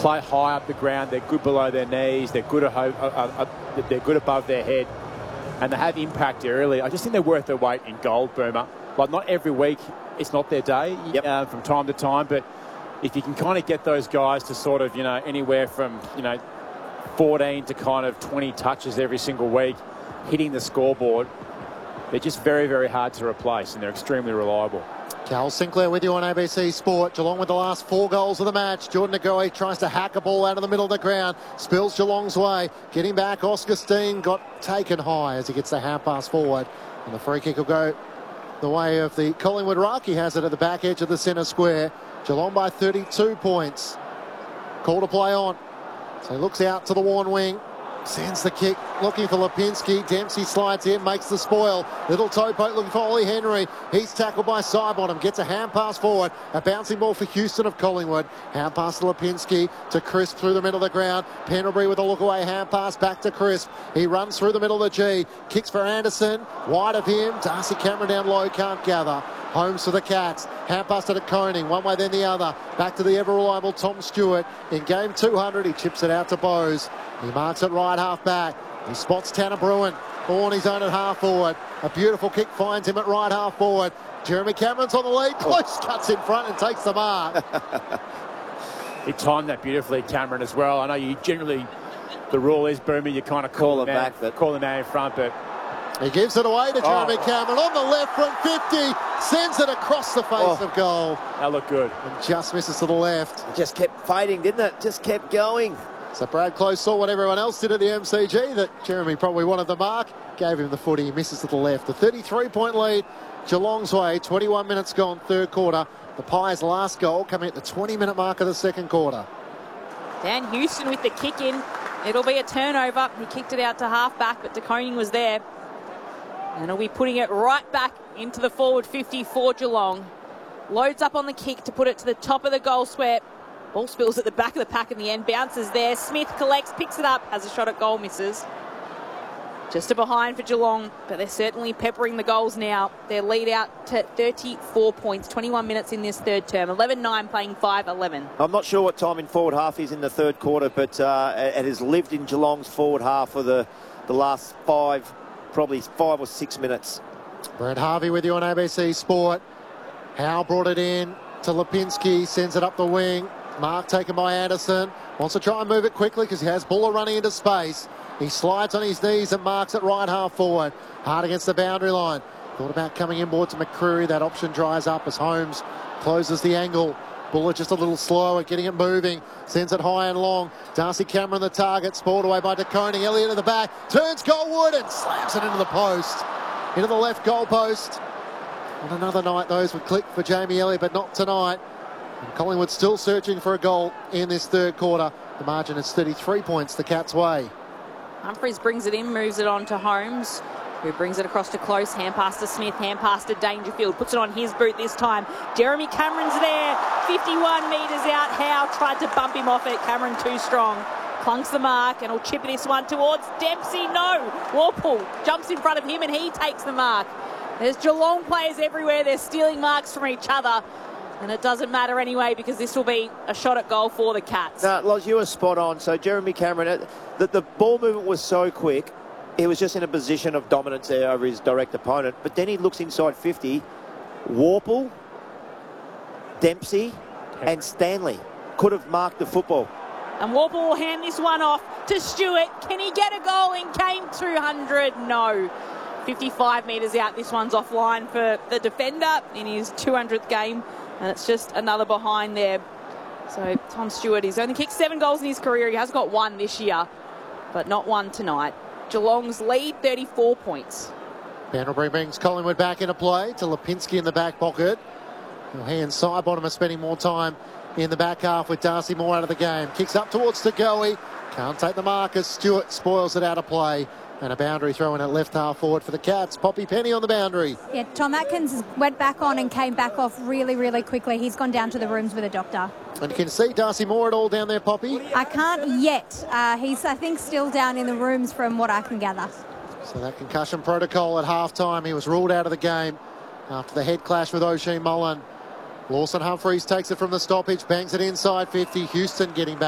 play high up the ground. They're good below their knees. They're good they're good above their head, and they have impact early. I just think they're worth their weight in gold, Boomer. Like, not every week it's not their day. Yep. From time to time, but if you can kind of get those guys to sort of, anywhere from 14 to kind of 20 touches every single week, hitting the scoreboard, they're just very, very hard to replace, and they're extremely reliable. Cal Sinclair with you on ABC Sport. Geelong with the last 4 goals of the match. Jordan Ngoe tries to hack a ball out of the middle of the ground. Spills Geelong's way. Getting back, Oscar Steen got taken high as he gets the hand pass forward. And the free kick will go the way of the Collingwood ruck. He has it at the back edge of the centre square. Geelong by 32 points. Call to play on. So he looks out to the worn wing. Sends the kick, looking for Lipinski. Dempsey slides in, makes the spoil. Little toe poke looking for Ollie Henry. He's tackled by Sidebottom. Gets a hand pass forward. A bouncing ball for Houston of Collingwood. Hand pass to Lipinski, to Crisp through the middle of the ground. Pendlebury with a look away hand pass back to Crisp. He runs through the middle of the G. Kicks for Anderson. Wide of him. Darcy Cameron down low, can't gather. Holmes for the Cats. Hand pass to De Koning. One way then the other. Back to the ever-reliable Tom Stewart. In game 200, he chips it out to Bowes. He marks it right half back. He spots Tanner Bruin. All on his own at half forward. A beautiful kick finds him at right half forward. Jeremy Cameron's on the lead. Close cuts in front and takes the mark. He timed that beautifully, Cameron, as well. I know you generally, the rule is, Boomer, you kind of call him back, call him out in front, but he gives it away to Jeremy Cameron on the left from 50. Sends it across the face of goal. That looked good. And just misses to the left. It just kept fading, didn't it? Just kept going. So Brad Close saw what everyone else did at the MCG, that Jeremy probably wanted the mark. Gave him the footy. He misses to the left. The 33-point lead, Geelong's way. 21 minutes gone, third quarter. The Pies' last goal coming at the 20-minute mark of the second quarter. Dan Houston with the kick in. It'll be a turnover. He kicked it out to half-back, but De Koning was there. And he'll be putting it right back into the forward 50 for Geelong. Loads up on the kick to put it to the top of the goal square. Ball spills at the back of the pack in the end. Bounces there. Smith collects, picks it up, has a shot at goal, misses. Just a behind for Geelong, but they're certainly peppering the goals now. Their lead out to 34 points, 21 minutes in this third term. 11-9 playing 5-11. I'm not sure what time in forward half is in the third quarter, but it has lived in Geelong's forward half for the last probably 5 or 6 minutes. Brent Harvey with you on ABC Sport. Howe brought it in to Lipinski, sends it up the wing. Mark taken by Anderson. Wants to try and move it quickly because he has Buller running into space. He slides on his knees and marks it right half forward. Hard against the boundary line. Thought about coming inboard to McCreary. That option dries up as Holmes closes the angle. Buller just a little slow at getting it moving. Sends it high and long. Darcy Cameron the target. Spoiled away by De Koning. Elliott at the back. Turns goalward and slams it into the post. Into the left goal post. On another night, those would click for Jamie Elliott, but not tonight. And Collingwood still searching for a goal in this third quarter. The margin is 33 points the Cats' way. Humphries brings it in, moves it on to Holmes, who brings it across to Close. Hand pass to Smith, hand pass to Dangerfield. Puts it on his boot this time. Jeremy Cameron's there. 51 metres out. Howe tried to bump him off it. Cameron too strong. Clunks the mark and will chip this one towards Dempsey. No. Warple jumps in front of him and he takes the mark. There's Geelong players everywhere. They're stealing marks from each other. And it doesn't matter anyway because this will be a shot at goal for the Cats. No, Loz, you were spot on. So Jeremy Cameron, the ball movement was so quick. He was just in a position of dominance there over his direct opponent. But then he looks inside 50. Warple, Dempsey and Stanley could have marked the football. And Warple will hand this one off to Stewart. Can he get a goal in game 200? No. 55 metres out. This one's offline for the defender in his 200th game. And it's just another behind there. So Tom Stewart, he's only kicked 7 goals in his career. He has got 1 this year, but not 1 tonight. Geelong's lead, 34 points. Pendlebury brings Collingwood back into play to Lipinski in the back pocket. He and Sidebottom are spending more time in the back half with Darcy Moore out of the game. Kicks up towards Ngoe. Can't take the mark as Stewart spoils it out of play. And a boundary throw in at left half forward for the Cats. Poppy Penny on the boundary. Yeah, Tom Atkins went back on and came back off really, really quickly. He's gone down to the rooms with a doctor. And you can see Darcy Moore at all down there, Poppy? I can't yet. He's, I think, still down in the rooms from what I can gather. So that concussion protocol at half-time. He was ruled out of the game after the head clash with O'Shea Mullen. Lawson Humphries takes it from the stoppage, bangs it inside 50. Houston getting back.